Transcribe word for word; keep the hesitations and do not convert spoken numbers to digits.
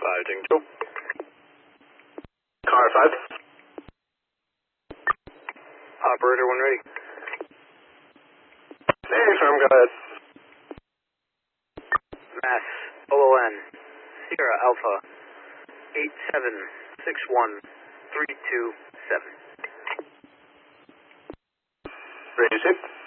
five, two. Car five. Operator when ready. Hey, firm, go ahead. Mass, O O N, Sierra Alpha, eight seven six one three two seven. Ready to sit.